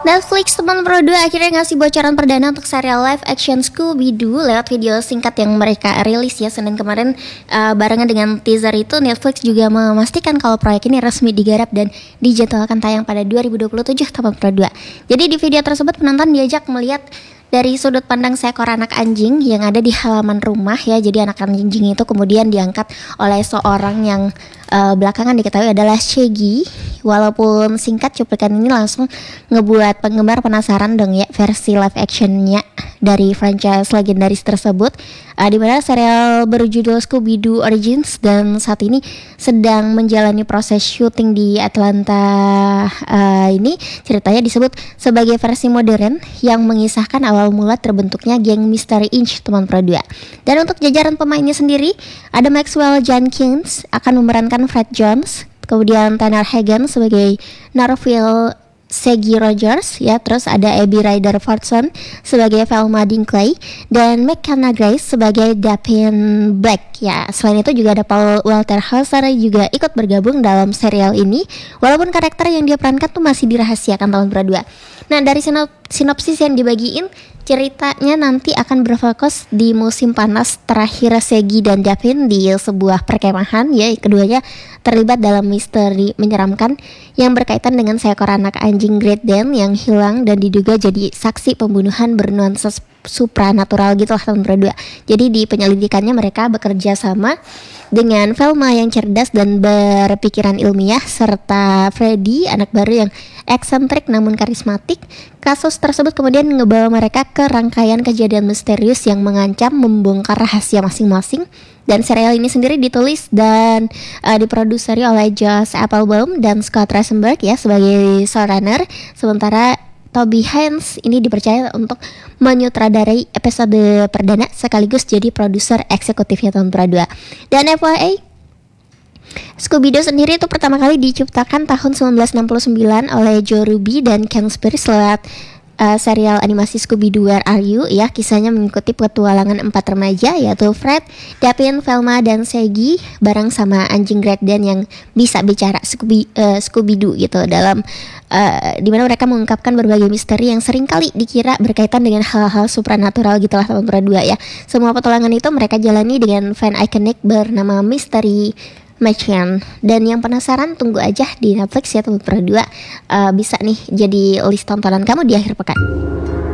Netflix teman Pro 2 akhirnya ngasih bocoran perdana untuk serial live action Scooby-Doo lewat video singkat yang mereka rilis ya Senin kemarin. Barengan dengan teaser itu, Netflix juga memastikan kalau proyek ini resmi digarap dan dijadwalkan tayang pada 2027 teman Pro 2. Jadi di video tersebut penonton diajak melihat dari sudut pandang seekor anak anjing yang ada di halaman rumah ya. Jadi anak anjing itu kemudian diangkat oleh seorang yang belakangan diketahui adalah Shaggy. Walaupun singkat, cuplikan ini langsung ngebuat penggemar penasaran dong ya versi live actionnya dari franchise legendaris tersebut, di mana serial berjudul Scooby-Doo Origins dan saat ini sedang menjalani proses syuting di Atlanta. Ini ceritanya disebut sebagai versi modern yang mengisahkan awal mula terbentuknya geng Mystery Inc. teman Pro 2. Dan untuk jajaran pemainnya sendiri, ada Maxwell Jenkins akan memerankan Fred Jones, kemudian Tanner Hagen sebagai Narville Shaggy Rogers ya, terus ada Abby Ryder Fortson sebagai Velma Dinkley dan McKenna Grace sebagai Daphne Black ya. Selain itu juga ada Paul Walter Hauser juga ikut bergabung dalam serial ini, walaupun karakter yang dia perankan tuh masih dirahasiakan tahun Pro 2. Nah, dari sinopsis yang dibagiin, ceritanya nanti akan berfokus di musim panas terakhir Shaggy dan Daphne di sebuah perkemahan ya. Keduanya terlibat dalam misteri menyeramkan yang berkaitan dengan seekor anak anjing Great Dane yang hilang dan diduga jadi saksi pembunuhan bernuansa supranatural gitu lah tahun Pro 2. Jadi di penyelidikannya mereka bekerja sama dengan Velma yang cerdas dan berpikiran ilmiah serta Freddy, anak baru yang eksentrik namun karismatik. Kasus tersebut kemudian ngebawa mereka ke rangkaian kejadian misterius yang mengancam membongkar rahasia masing-masing. Dan serial ini sendiri ditulis dan diproduseri oleh Josh Applebaum dan Scott Rosenberg ya sebagai showrunner, sementara Toby Haynes ini dipercaya untuk menyutradarai episode perdana sekaligus jadi produser eksekutifnya tahun Pro 2. Dan FYI, Scooby-Doo sendiri itu pertama kali diciptakan tahun 1969 oleh Joe Ruby dan Ken Spears lewat serial animasi Scooby-Doo Where Are You ya. Kisahnya mengikuti petualangan 4 remaja yaitu Fred, Daphne, Velma, dan Shaggy bareng sama anjing Great Dane yang bisa bicara Scooby-Doo gitu, dalam dimana mereka mengungkapkan berbagai misteri yang seringkali dikira berkaitan dengan hal-hal supranatural gitulah tahun Pro 2 ya. Semua petualangan itu mereka jalani dengan fan ikonik bernama Mystery Machine. Dan yang penasaran tunggu aja di Netflix ya teman Pro 2, bisa nih jadi list tontonan kamu di akhir pekan.